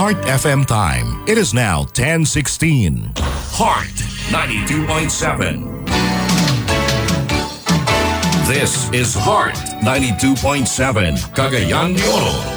Heart FM time. It is now 10:16. Heart 92.7. This is Heart 92.7, Cagayan de Oro.